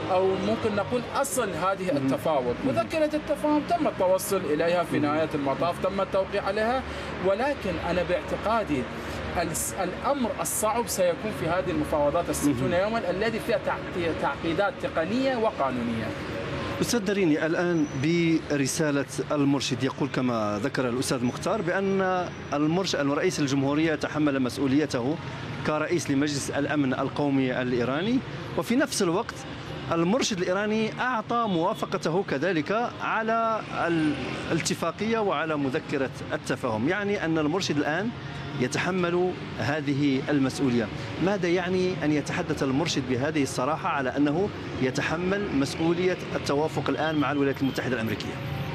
أو ممكن نقول أصل هذه التفاوض. مذكرة التفاهم تم التوصل إليها في نهاية المطاف، تم التوقيع عليها، ولكن أنا باعتقادي الأمر الصعب سيكون في هذه المفاوضات ال60 يوما الذي فيها تعقيدات تقنية وقانونية. أستاذ دريني، الآن برسالة المرشد يقول كما ذكر الأستاذ مختار بأن رئيس الجمهورية تحمل مسؤوليته كرئيس لمجلس الأمن القومي الإيراني، وفي نفس الوقت المرشد الإيراني أعطى موافقته كذلك على الاتفاقية وعلى مذكرة التفاهم، يعني أن المرشد الآن يتحمل هذه المسؤولية. ماذا يعني أن يتحدث المرشد بهذه الصراحة على أنه يتحمل مسؤولية التوافق الآن مع الولايات المتحدة الأمريكية؟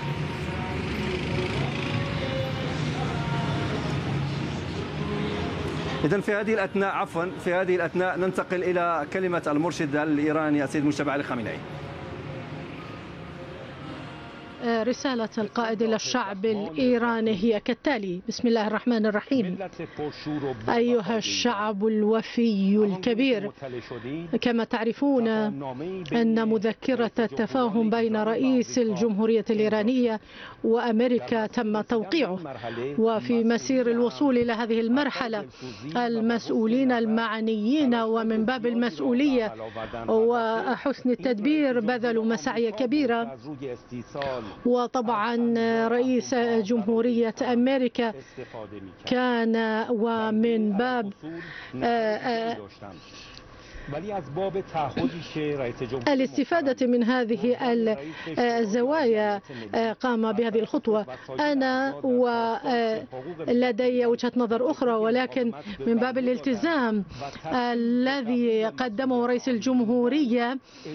إذن في هذه الأثناء ننتقل إلى كلمة المرشد الإيراني السيد مجتبى علي خامنئي. رسالة القائد إلى الشعب الإيراني هي كالتالي: بسم الله الرحمن الرحيم. أيها الشعب الوفي الكبير، كما تعرفون أن مذكرة التفاهم بين رئيس الجمهورية الإيرانية وأمريكا تم توقيعه، وفي مسير الوصول إلى هذه المرحلة المسؤولين المعنيين ومن باب المسؤولية وحسن التدبير بذلوا مساعي كبيرة، وطبعا رئيس جمهورية أمريكا كان ومن باب الاستفادة من هذه الزوايا قام بهذه الخطوة. أنا ولدي وجهة نظر أخرى، ولكن من باب الالتزام الذي قدمه رئيس الجمهورية